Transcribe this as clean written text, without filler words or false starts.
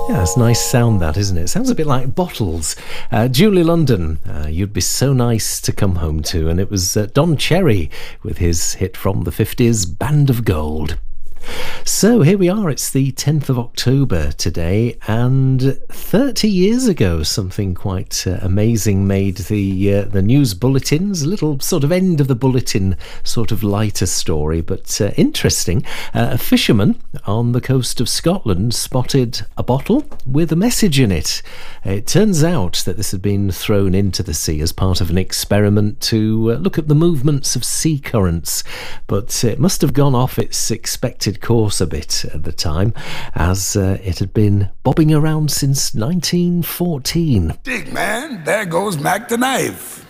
Yeah, it's a nice sound, that, isn't it? Sounds a bit like Bottles. Julie London, You'd Be So Nice to Come Home To. And it was Don Cherry with his hit from the 50s, Band of Gold. So here we are, it's the 10th of October today, and 30 years ago something quite amazing made the news bulletins. A little sort of end of the bulletin, sort of lighter story, but interesting. A fisherman on the coast of Scotland spotted a bottle with a message in it. It turns out that this had been thrown into the sea as part of an experiment to look at the movements of sea currents, but it must have gone off its expected course a bit at the time, as it had been bobbing around since 1914. Dig, man, there goes Mac the knife.